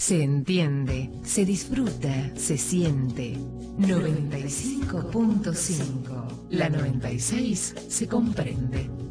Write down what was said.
Se entiende, se disfruta, se siente. 95.5. La 96 se comprende.